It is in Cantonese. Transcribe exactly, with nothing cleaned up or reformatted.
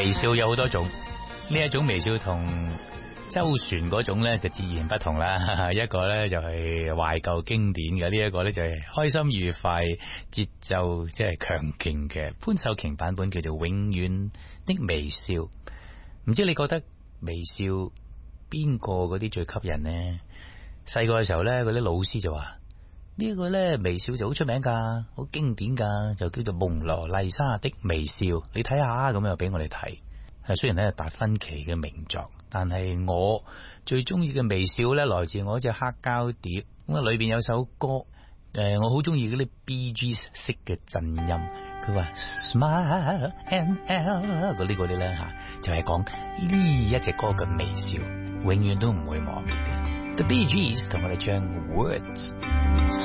微笑有好多種，呢一種微笑同周旋嗰種咧就自然不同啦。一個咧就係懷舊經典嘅，呢一個咧就係開心愉快、節奏即係強勁嘅。潘秀瓊版本叫做《永遠的微笑》。唔知你覺得微笑邊個嗰啲最吸引呢？細個嘅時候咧，嗰啲老師就話呢一個咧微笑就好出名噶，好經典噶，就叫做蒙羅麗莎的微笑。你睇下咁樣俾我哋睇。係雖然咧係達芬奇嘅名作，但係我最中意嘅微笑咧，來自我隻黑膠碟。咁啊，裏邊有首歌，誒、呃，我好中意嗰啲 Bee Gees 式嘅震音。佢話 Smile and L 嗰啲嗰啲咧吓，就係講呢一隻歌嘅微笑，永遠都唔會磨滅嘅。The Bee Gees 同我哋唱 Words。